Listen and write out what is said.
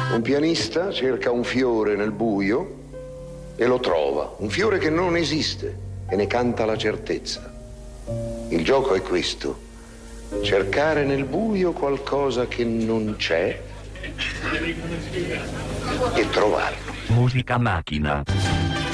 Un pianista cerca un fiore nel buio e lo trova, un fiore che non esiste, e ne canta la certezza. Il gioco è questo: cercare nel buio qualcosa che non c'è e trovarlo. Musica macchina.